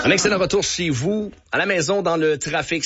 Un excellent retour chez vous, à la maison, dans le trafic,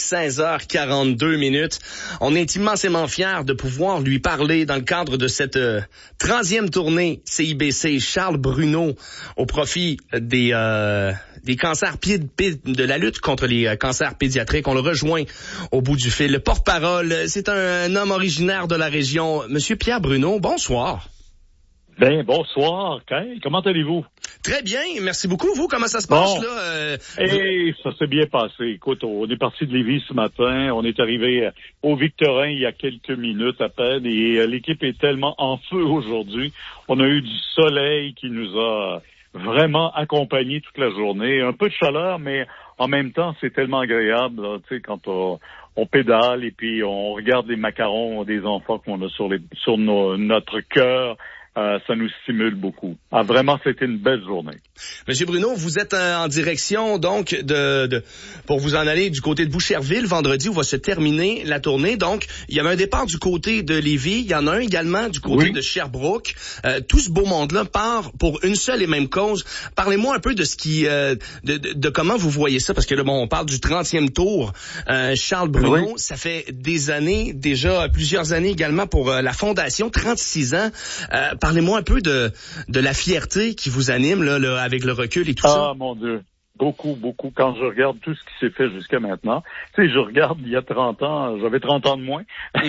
16h42. On est immensément fiers de pouvoir lui parler dans le cadre de cette 30e tournée CIBC Charles Bruno au profit des cancers, de la lutte contre les cancers pédiatriques. On le rejoint au bout du fil. Le porte-parole, c'est un homme originaire de la région. Monsieur Pierre Bruno, bonsoir. Ben, bonsoir. Comment allez-vous? Très bien, merci beaucoup. Vous, comment ça se passe, là? Ça s'est bien passé. Écoute, on est parti de Lévis ce matin. On est arrivé au Victorin il y a quelques minutes à peine et l'équipe est tellement en feu aujourd'hui. On a eu du soleil qui nous a vraiment accompagnés toute la journée. Un peu de chaleur, mais en même temps, c'est tellement agréable, tu sais, quand on pédale et puis on regarde les macarons des enfants qu'on a sur notre cœur. Ça nous stimule beaucoup. Vraiment, c'était une belle journée. Monsieur Bruno, vous êtes en direction, donc, pour vous en aller du côté de Boucherville, vendredi, où va se terminer la tournée. Donc, il y avait un départ du côté de Lévis, il y en a un également du côté de Sherbrooke. Tout ce beau monde-là part pour une seule et même cause. Parlez-moi un peu de ce qui, de comment vous voyez ça, parce que là, bon, on parle du 30e tour. Charles Bruno, ça fait des années, déjà plusieurs années également pour la Fondation, 36 ans. Parlez-moi un peu de la fierté qui vous anime là, avec le recul et tout ça. Ah, mon Dieu. Beaucoup. Quand je regarde tout ce qui s'est fait jusqu'à maintenant, tu sais, je regarde il y a 30 ans, j'avais 30 ans de moins,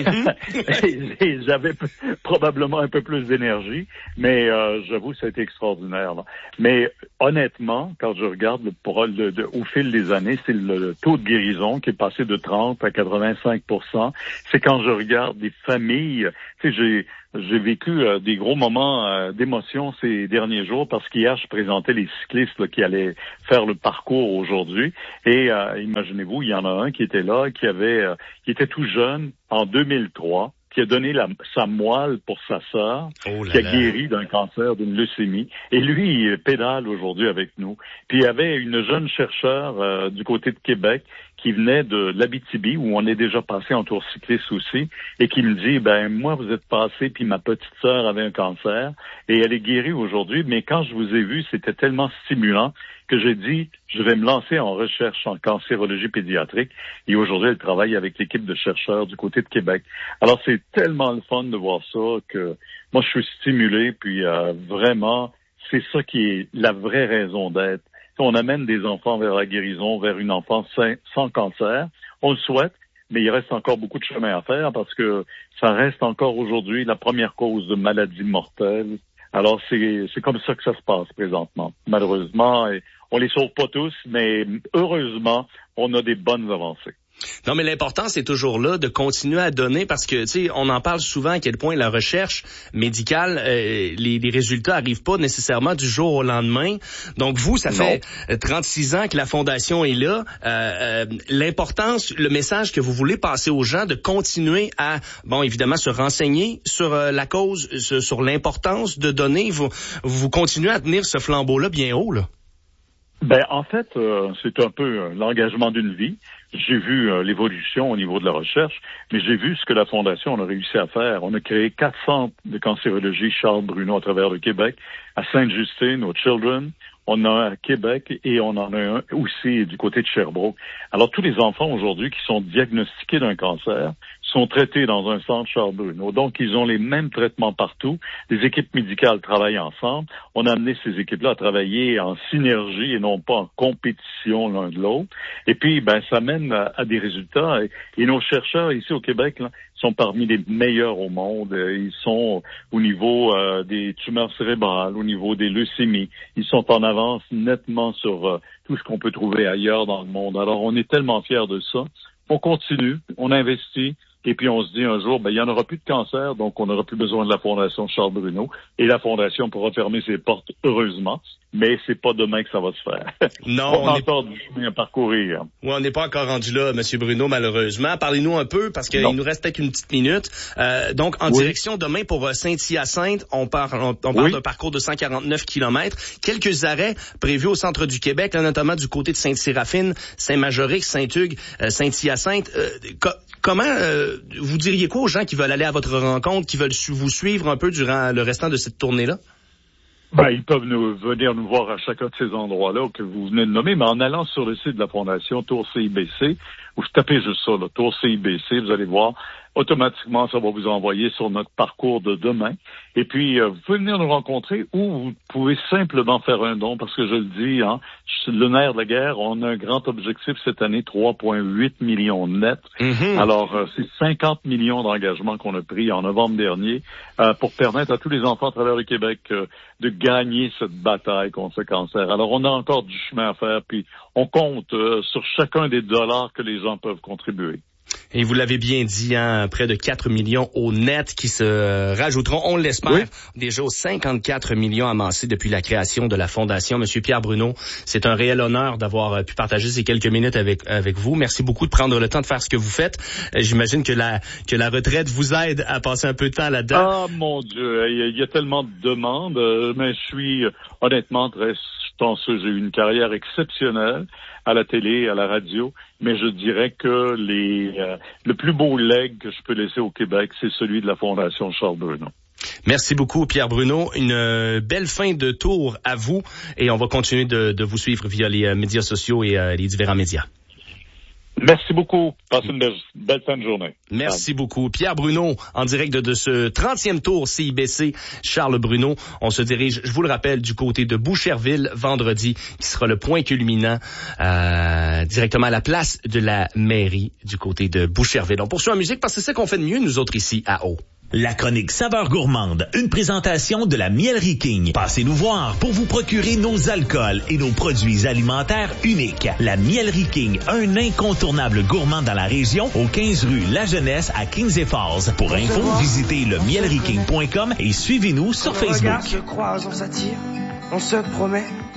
et j'avais probablement un peu plus d'énergie, mais j'avoue, ça a été extraordinaire. Là. Mais honnêtement, quand je regarde au fil des années, c'est le taux de guérison qui est passé de 30 à 85%. C'est quand je regarde des familles, tu sais, j'ai vécu des gros moments d'émotion ces derniers jours parce qu'hier, je présentais les cyclistes là, qui allaient faire le parcours aujourd'hui. Et imaginez-vous, il y en a un qui était là, qui était tout jeune en 2003, qui a donné sa moelle pour sa sœur, qui a guéri d'un cancer, d'une leucémie. Et lui, il pédale aujourd'hui avec nous. Puis il y avait une jeune chercheure du côté de Québec qui venait de l'Abitibi, où on est déjà passé en tour cycliste aussi, et qui me dit, moi, vous êtes passé, puis ma petite sœur avait un cancer, et elle est guérie aujourd'hui, mais quand je vous ai vu, c'était tellement stimulant que j'ai dit, je vais me lancer en recherche en cancérologie pédiatrique, et aujourd'hui, elle travaille avec l'équipe de chercheurs du côté de Québec. Alors, c'est tellement le fun de voir ça que moi, je suis stimulé, puis vraiment, c'est ça qui est la vraie raison d'être. On amène des enfants vers la guérison, vers une enfance sans cancer. On le souhaite, mais il reste encore beaucoup de chemin à faire parce que ça reste encore aujourd'hui la première cause de maladie mortelle. Alors, c'est comme ça que ça se passe présentement, malheureusement. Et on les sauve pas tous, mais heureusement, on a des bonnes avancées. Non, mais l'important, c'est toujours là de continuer à donner parce que, tu sais, on en parle souvent à quel point la recherche médicale, les résultats arrivent pas nécessairement du jour au lendemain. Donc, vous, ça fait 36 ans que la Fondation est là. L'importance, le message que vous voulez passer aux gens de continuer à, évidemment, se renseigner sur la cause, sur l'importance de donner. Vous continuez à tenir ce flambeau-là bien haut, là. En fait, c'est un peu l'engagement d'une vie. J'ai vu l'évolution au niveau de la recherche, mais j'ai vu ce que la Fondation a réussi à faire. On a créé 4 centres de cancérologie Charles Bruno à travers le Québec, à Sainte-Justine, au Children. On en a un à Québec et on en a un aussi du côté de Sherbrooke. Alors, tous les enfants aujourd'hui qui sont diagnostiqués d'un cancer sont traités dans un centre Charles Bruno. Donc, ils ont les mêmes traitements partout. Les équipes médicales travaillent ensemble. On a amené ces équipes-là à travailler en synergie et non pas en compétition l'un de l'autre. Et puis, ça mène à des résultats. Et nos chercheurs ici au Québec là, sont parmi les meilleurs au monde. Ils sont au niveau des tumeurs cérébrales, au niveau des leucémies. Ils sont en avance nettement sur tout ce qu'on peut trouver ailleurs dans le monde. Alors, on est tellement fiers de ça. On continue, on investit. Et puis, on se dit un jour, il n'y en aura plus de cancer, donc on n'aura plus besoin de la Fondation Charles Bruno. Et la Fondation pourra fermer ses portes, heureusement. Mais c'est pas demain que ça va se faire. Non, on a encore du chemin à parcourir. Oui, on n'est pas encore rendu là, M. Bruno, malheureusement. Parlez-nous un peu, parce qu'il nous reste peut-être une petite minute. Donc, en direction demain pour Saint-Hyacinthe, on parle d'un parcours de 149 km. Quelques arrêts prévus au centre du Québec, là, notamment du côté de Sainte-Séraphine, Saint-Majorique, Saint-Hugues, Saint-Hyacinthe. Comment vous diriez quoi aux gens qui veulent aller à votre rencontre, qui veulent vous suivre un peu durant le restant de cette tournée-là? Ils peuvent venir nous voir à chacun de ces endroits-là que vous venez de nommer, mais en allant sur le site de la Fondation Tour CIBC, vous tapez juste ça, Tour CIBC, vous allez voir, automatiquement, ça va vous envoyer sur notre parcours de demain. Et puis, vous pouvez venir nous rencontrer ou vous pouvez simplement faire un don, parce que je le dis, le nerf de la guerre, on a un grand objectif cette année, 3,8 millions net. Mm-hmm. Alors, c'est 50 millions d'engagements qu'on a pris en novembre dernier pour permettre à tous les enfants à travers le Québec de gagner cette bataille contre ce cancer. Alors, on a encore du chemin à faire, puis on compte sur chacun des dollars que les gens peuvent contribuer. Et vous l'avez bien dit, près de 4 millions au net qui se rajouteront, on l'espère, déjà aux 54 millions amassés depuis la création de la Fondation. Monsieur Pierre Bruno, c'est un réel honneur d'avoir pu partager ces quelques minutes avec vous. Merci beaucoup de prendre le temps de faire ce que vous faites. J'imagine que la retraite vous aide à passer un peu de temps là-dedans. Ah, mon Dieu, il y a tellement de demandes, mais je suis honnêtement très chanceux. J'ai eu une carrière exceptionnelle à la télé, à la radio, mais je dirais que le plus beau legs que je peux laisser au Québec, c'est celui de la Fondation Charles Bruno. Merci beaucoup, Pierre Bruno. Une belle fin de tour à vous et on va continuer de vous suivre via les médias sociaux et les différents médias. Merci beaucoup. Passez une belle fin de journée. Merci beaucoup. Pierre Bruno, en direct de ce 30e tour CIBC Charles Bruno. On se dirige, je vous le rappelle, du côté de Boucherville vendredi, qui sera le point culminant directement à la place de la mairie du côté de Boucherville. On poursuit en musique parce que c'est ça qu'on fait de mieux, nous autres ici à Haut. La chronique Saveur gourmande, une présentation de la Mielerie King. Passez nous voir pour vous procurer nos alcools et nos produits alimentaires uniques. La Mielerie King, un incontournable gourmand dans la région, au 15 rue La Jeunesse à Kings et Falls. Pour info, visitez lemielerieking.com et suivez-nous sur Facebook. On se croise, on s'attire, on se promet